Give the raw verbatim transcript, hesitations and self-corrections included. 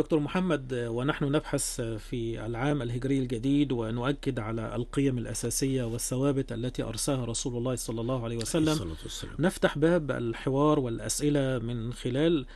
دكتور محمد، ونحن نبحث في العام الهجري الجديد ونؤكد على القيم الأساسية والثوابت التي أرساها رسول الله صلى الله عليه عليه وسلم، الصلاة والسلام. نفتح باب الحوار والأسئلة من خلال